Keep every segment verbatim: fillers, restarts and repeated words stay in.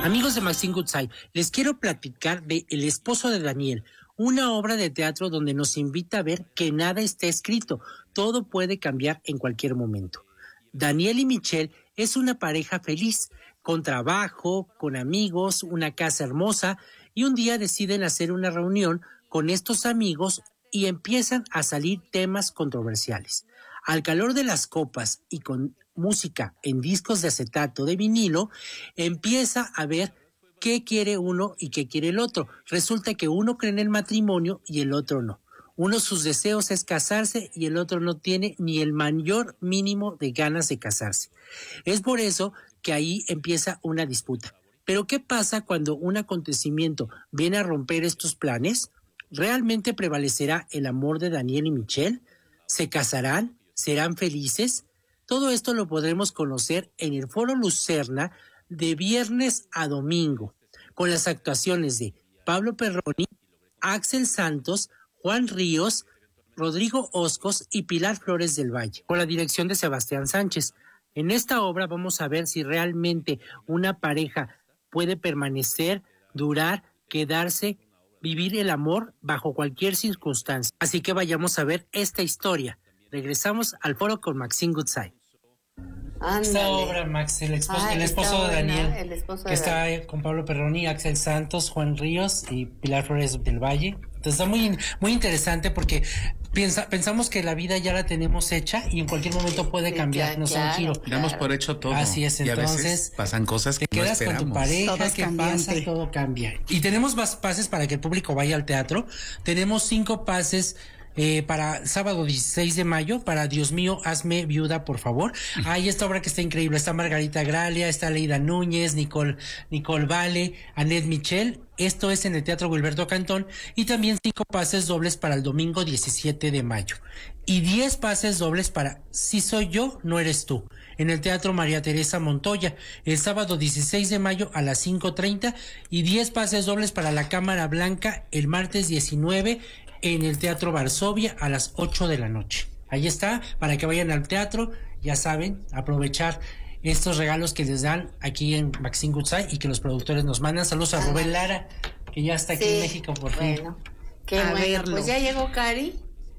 Amigos de Maxine Goodside, les quiero platicar de El esposo de Daniel, una obra de teatro donde nos invita a ver que nada está escrito, todo puede cambiar en cualquier momento. Daniel y Michelle es una pareja feliz, con trabajo, con amigos, una casa hermosa, y un día deciden hacer una reunión con estos amigos y empiezan a salir temas controversiales. Al calor de las copas y con música en discos de acetato de vinilo, empieza a ver qué quiere uno y qué quiere el otro. Resulta que uno cree en el matrimonio y el otro no. Uno sus deseos es casarse y el otro no tiene ni el mayor mínimo de ganas de casarse. Es por eso que ahí empieza una disputa. Pero ¿qué pasa cuando un acontecimiento viene a romper estos planes? ¿Realmente prevalecerá el amor de Daniel y Michelle? ¿Se casarán? ¿Serán felices? Todo esto lo podremos conocer en el Foro Lucerna de viernes a domingo, con las actuaciones de Pablo Perroni, Axel Santos, Juan Ríos, Rodrigo Oscos y Pilar Flores del Valle, con la dirección de Sebastián Sánchez. En esta obra vamos a ver si realmente una pareja puede permanecer, durar, quedarse, vivir el amor bajo cualquier circunstancia. Así que vayamos a ver esta historia. Regresamos al foro con Maxine Goodside. Ándale. Esta obra, Max, el esposo, ah, el esposo de Daniel, el esposo que de está Daniel. con Pablo Perroni, Axel Santos, Juan Ríos y Pilar Flores del Valle. Entonces está muy, muy interesante porque piensa, pensamos que la vida ya la tenemos hecha y en cualquier momento puede cambiar, ya, no claro, sé, un giro. claro. Damos por hecho todo. Así es, y entonces a veces pasan cosas que te no quedas esperamos. con tu pareja, Todo es ¿qué cambiante. pasa? Todo cambia. Y tenemos más pases para que el público vaya al teatro. Tenemos cinco pases Eh, para sábado dieciséis de mayo, para Dios mío, hazme viuda, por favor. Hay esta obra que está increíble. Está Margarita Gralia, está Leida Núñez, Nicole, Nicole Vale, Annette Michel. Esto es en el Teatro Gilberto Cantón. Y también cinco pases dobles para el domingo diecisiete de mayo. Y diez pases dobles para Si soy yo, no eres tú, en el Teatro María Teresa Montoya, el sábado dieciséis de mayo a las cinco treinta. Y diez pases dobles para La Cámara Blanca el martes diecinueve en el Teatro Varsovia a las ocho de la noche. Ahí está, para que vayan al teatro, ya saben, aprovechar estos regalos que les dan aquí en Maxine Goodside y que los productores nos mandan. Saludos a Rubén Lara, que ya está aquí Sí, en México por fin. Bueno, qué A bueno. verlo. Pues ya llegó Cari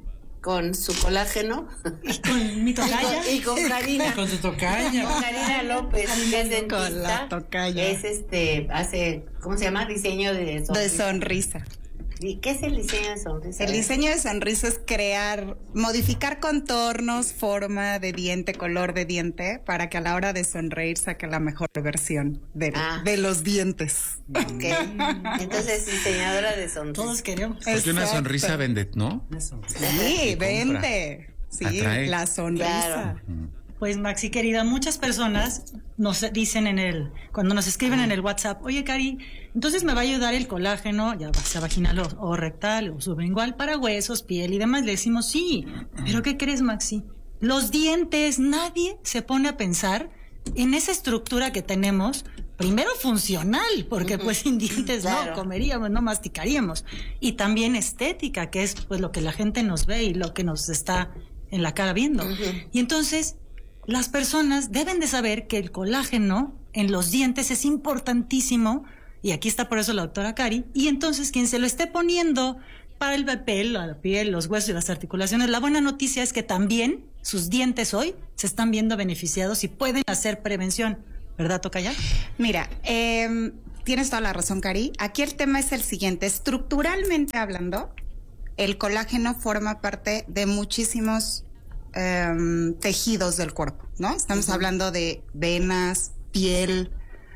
con su colágeno Con mi y con, y con Karina. Con tu tocaya. Con Karina López, que es dentista. Con la tocaya. Es este, hace, ¿cómo se llama? Diseño de sonrisa. De sonrisa. ¿Y qué es el diseño de sonrisa? El diseño de sonrisa es crear, modificar contornos, forma de diente, color de diente, para que a la hora de sonreír saque la mejor versión de, Ah. de los dientes. Ok. Entonces, diseñadora de sonrisa. Todos queremos. Porque una Exacto. sonrisa vende, ¿no? Eso. Sí, compra. vente. Sí, Atrae. la sonrisa. Claro. Pues Maxi querida, muchas personas nos dicen en el, cuando nos escriben en el WhatsApp, oye Cari, entonces me va a ayudar el colágeno, ya sea vaginal o, o rectal o sublingual para huesos, piel y demás. Le decimos sí, pero ¿qué crees, Maxi? Los dientes, nadie se pone a pensar en esa estructura que tenemos, primero funcional, porque Ujú. pues sin dientes Claro. no comeríamos, no masticaríamos, y también estética, que es pues lo que la gente nos ve y lo que nos está en la cara viendo. Ujú. Y entonces las personas deben de saber que el colágeno en los dientes es importantísimo, y aquí está por eso la doctora Cari, y entonces quien se lo esté poniendo para el pelo, la piel, los huesos y las articulaciones, la buena noticia es que también sus dientes hoy se están viendo beneficiados y pueden hacer prevención, ¿verdad, tocaya? Mira, eh, tienes toda la razón, Cari. Aquí el tema es el siguiente. Estructuralmente hablando, el colágeno forma parte de muchísimos eh, tejidos del cuerpo, ¿no? Estamos uh-huh. hablando de venas, piel,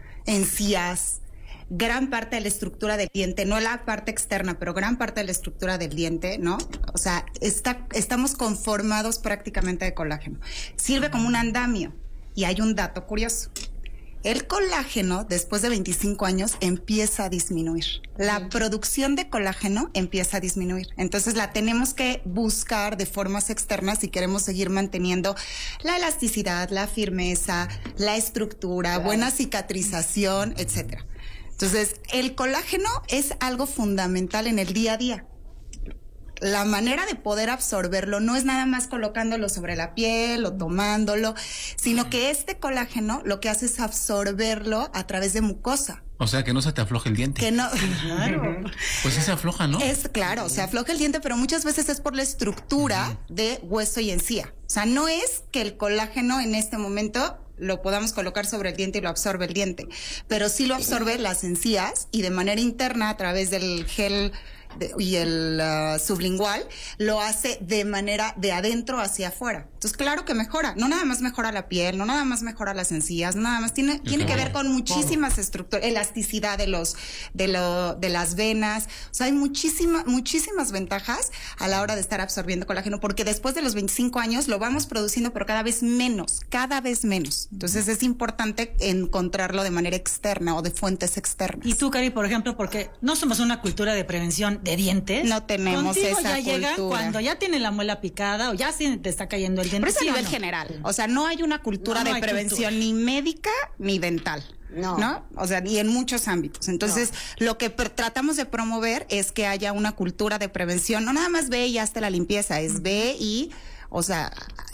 encías, gran parte de la estructura del diente, no la parte externa, pero gran parte de la estructura del diente, ¿no? O sea, está, estamos conformados prácticamente de colágeno. Sirve como un andamio. Y hay un dato curioso. El colágeno, después de veinticinco años, empieza a disminuir. La uh-huh. producción de colágeno empieza a disminuir. Entonces la tenemos que buscar de formas externas si queremos seguir manteniendo la elasticidad, la firmeza, la estructura, claro. buena cicatrización, etcétera. Entonces, el colágeno es algo fundamental en el día a día. la manera de poder absorberlo no es nada más colocándolo sobre la piel o tomándolo, sino que este colágeno lo que hace es absorberlo a través de mucosa. O sea, que no se te afloje el diente. Que no. Claro. Pues sí se afloja, ¿no? Es claro, se afloja el diente, pero muchas veces es por la estructura de hueso y encía. O sea, no es que el colágeno en este momento lo podamos colocar sobre el diente y lo absorbe el diente, pero sí lo absorbe las encías y de manera interna a través del gel de, y el uh, sublingual lo hace de manera de adentro hacia afuera. Entonces, claro que mejora. No nada más mejora la piel, no nada más mejora las encías, no nada más tiene tiene que ver con muchísimas estructuras, elasticidad de los de lo de las venas. O sea, hay muchísimas muchísimas ventajas a la hora de estar absorbiendo colágeno, porque después de los veinticinco años lo vamos produciendo, pero cada vez menos, cada vez menos. Entonces, es importante encontrarlo de manera externa o de fuentes externas. Y tú, Cari, por ejemplo, porque no somos una cultura de prevención de dientes. No tenemos Contigo esa ya llega cultura. cuando ya tiene la muela picada o ya se te está cayendo el diente. Pero es a ¿sí o nivel no? general. O sea, no hay una cultura No, no de hay prevención cultura. ni médica ni dental. No. ¿No? O sea, y en muchos ámbitos. Entonces, lo que pr- tratamos de promover es que haya una cultura de prevención. No nada más ve y hazte la limpieza, es ve y, o sea,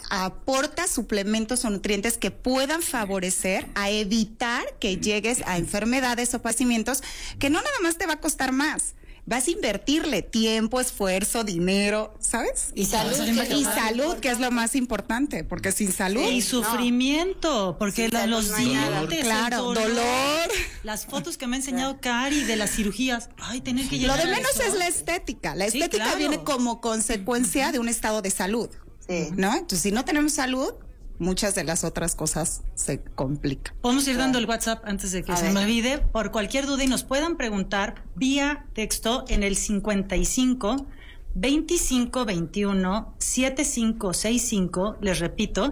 aporta suplementos o nutrientes que puedan favorecer a evitar que llegues a enfermedades o padecimientos que no nada más te va a costar más. Vas a invertirle tiempo, esfuerzo, dinero, ¿sabes? Y salud, que Y es lo más salud, que es lo más importante, porque sin salud... Y sufrimiento, porque Sin la- salud los no hay nada. dientes, el Claro, dolor. Las fotos que me ha enseñado Cari de las cirugías. Ay, tener que Lo llegar de a menos eso. es la estética. La Sí, estética claro. viene como consecuencia de un estado de salud, Sí. ¿no? Entonces, si no tenemos salud, muchas de las otras cosas se complican. Podemos ir dando el WhatsApp antes de que A se ver. me olvide. Por cualquier duda y nos puedan preguntar vía texto en el cincuenta y cinco veinticinco veintiuno setenta y cinco sesenta y cinco. Les repito,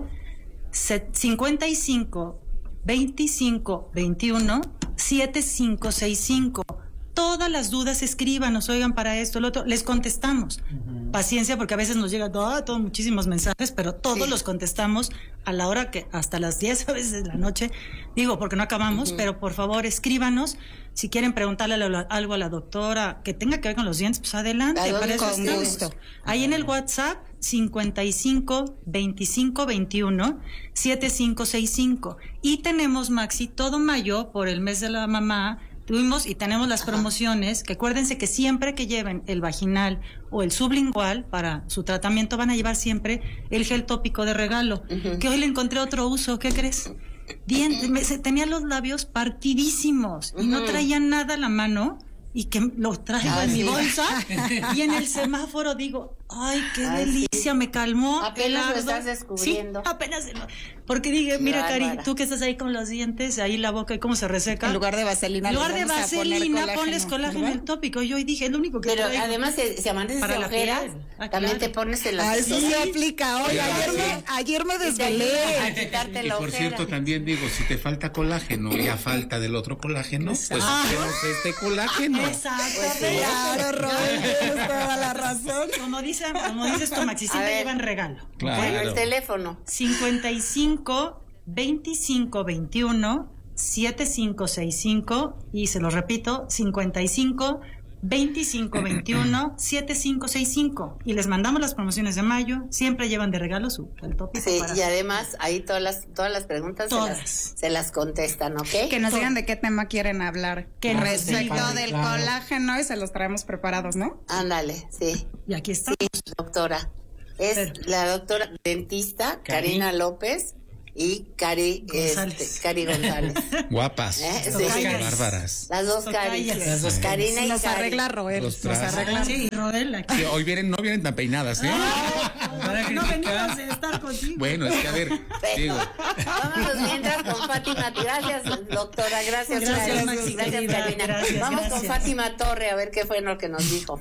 se- cincuenta y cinco veinticinco veintiuno setenta y cinco sesenta y cinco. Todas las dudas escríbanos, oigan, para esto, lo otro, les contestamos. Paciencia, porque a veces nos llegan ah, todos muchísimos mensajes, pero todos Sí. los contestamos a la hora que, hasta las diez a veces de la noche, digo, porque no acabamos, pero por favor escríbanos. Si quieren preguntarle a la- algo a la doctora que tenga que ver con los dientes, pues adelante. Claro, para eso con estamos. gusto. Ahí en el WhatsApp, cincuenta y cinco veinticinco veintiuno setenta y cinco sesenta y cinco. Y tenemos, Maxi, todo mayo, por el mes de la mamá, tuvimos y tenemos las promociones, que acuérdense que siempre que lleven el vaginal o el sublingual para su tratamiento van a llevar siempre el gel tópico de regalo, que hoy le encontré otro uso, ¿qué crees? Bien, me- se- tenía los labios partidísimos y no traía nada a la mano y que lo traigo Ah, en mi sí. bolsa y en el semáforo digo, ay, qué Ah, delicia, me calmó. Apenas el lo ardor. estás descubriendo. Sí, apenas. lo- Porque dije, mira, bárbara. Cari, tú que estás ahí con los dientes, ahí la boca y cómo se reseca. En lugar de vaselina, En les lugar de vamos a poner vaselina, colágeno, ponles colágeno ¿verdad? el tópico. Yo hoy dije, es lo único que Pero traigo. además, si, si amaneces Para de la ojeras, piel. Ah, también claro. te pones en la Ah, eso sí aplica. Oye, ayer me, ayer me Y te desvelé. ayuda a quitarte Y la por ojera. cierto, también digo, si te falta colágeno y a falta del otro colágeno, pues Ah. usemos este colágeno. Exacto. Claro, Robert, tienes toda la razón. Como, dice, como dices tú, Maxi, A siempre ver. llevan regalo. Claro. Bueno, el teléfono. cincuenta y cinco veinticinco veintiuno setenta y cinco sesenta y cinco y se lo repito, cincuenta y cinco veinticinco veintiuno setenta y cinco sesenta y cinco y les mandamos las promociones de mayo, siempre llevan de regalo su el tópico Sí, para y además ahí todas las todas las preguntas se Todas. las, se las contestan, ¿ok? Que nos digan de qué tema quieren hablar. Que nos respecto digan, del claro. colágeno y se los traemos preparados, ¿no? Ándale, sí, y aquí está. sí, doctora. Es Pero- la doctora dentista Cari. Karina López y Cari González. este, Cari González. Guapas. ¿Eh? Sí. Tocayas. Bárbaras. Las dos Caris. Tocayas. Las dos Caris. Karina y Nos Cari. arregla Roel. Los Nos traes. arregla. Sí, Rodel, aquí. Sí, hoy vienen, no vienen tan peinadas, ¿eh? Para No criticar. venimos de estar contigo. Bueno, es que a ver, digo, Vámonos mientras con Fátima. Gracias, doctora. Gracias, Gracias, Cari. Maxi, Gracias, querida. Karina. Gracias, Vamos con gracias. Fátima Torre a ver qué fue lo que nos dijo.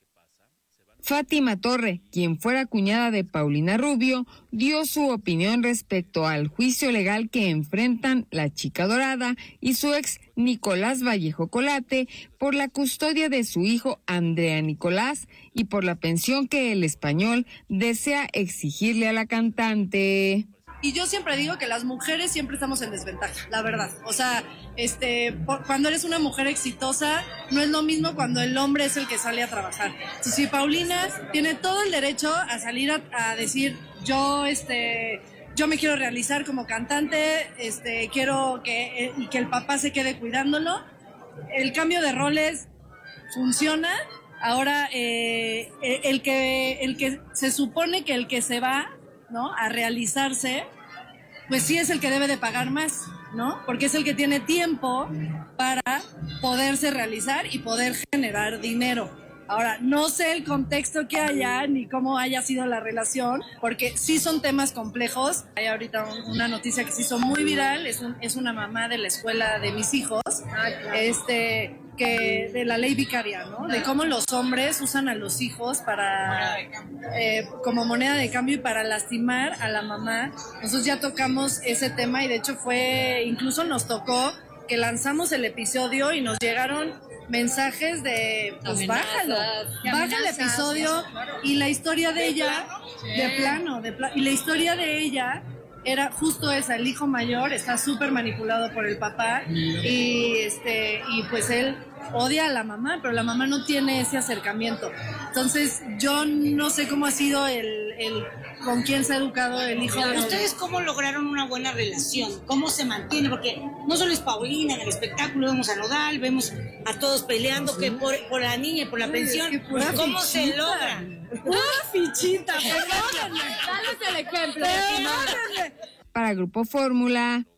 Fátima Torre, quien fuera cuñada de Paulina Rubio, dio su opinión respecto al juicio legal que enfrentan la Chica Dorada y su ex Nicolás Vallejo Colate por la custodia de su hijo Andrea Nicolás y por la pensión que el español desea exigirle a la cantante. Y yo siempre digo que las mujeres siempre estamos en desventaja, la verdad. O sea, este, por, cuando eres una mujer exitosa, no es lo mismo cuando el hombre es el que sale a trabajar. Entonces, si Paulina tiene todo el derecho a salir a, a decir, yo, este, yo me quiero realizar como cantante, este, quiero que, y que el papá se quede cuidándolo. El cambio de roles funciona. Ahora, eh, el que, el que se supone que el que se va, ¿no?, a realizarse, pues sí es el que debe de pagar más, ¿no? Porque es el que tiene tiempo para poderse realizar y poder generar dinero. Ahora, no sé el contexto que haya ni cómo haya sido la relación, porque sí son temas complejos. Hay ahorita un, una noticia que se hizo muy viral, es, un, es una mamá de la escuela de mis hijos, este, que de la ley vicaria, ¿no? De cómo los hombres usan a los hijos para eh, como moneda de cambio y para lastimar a la mamá. Nosotros ya tocamos ese tema y de hecho fue, incluso nos tocó que lanzamos el episodio y nos llegaron mensajes de, pues amenazas, bájalo, baja el episodio, y la historia de ella, de plano, de pla- y la historia de ella era justo esa, el hijo mayor está súper manipulado por el papá y este y pues él odia a la mamá, pero la mamá no tiene ese acercamiento. Entonces yo no sé cómo ha sido el, el con quién se ha educado el hijo. Pero ¿ustedes cómo lograron una buena relación? ¿Cómo se mantiene? Porque no solo es Paulina, en el espectáculo vemos a Nodal, vemos a todos peleando que por, por la niña y por la pensión. Es que ¿cómo fichita se logra? ¡Una fichita! Perdónenme. Dales el ejemplo. Para Grupo Fórmula,